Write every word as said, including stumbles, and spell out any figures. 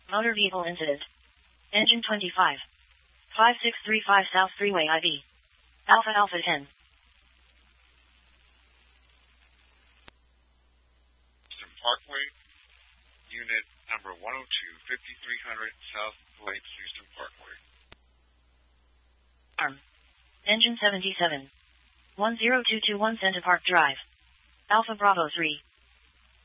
Motor vehicle incident. Engine twenty-five. five six three five South Freeway I V. Alpha Alpha ten. Houston Parkway, unit number one oh two, fifty-three hundred South Lake Houston Parkway. Arm. Engine seventy-seven. one zero two two one Center Park Drive. Alpha Bravo three.